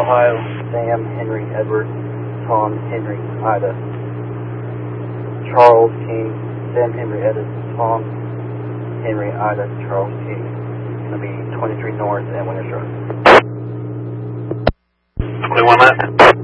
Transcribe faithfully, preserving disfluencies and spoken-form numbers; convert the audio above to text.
Ohio, Sam, Henry, Edward, Tom, Henry, Ida. Charles King, Sam, Henry, Ida, Tom, Henry, Ida, Charles King. It's going to be twenty-three North and Winter Road. twenty-one left.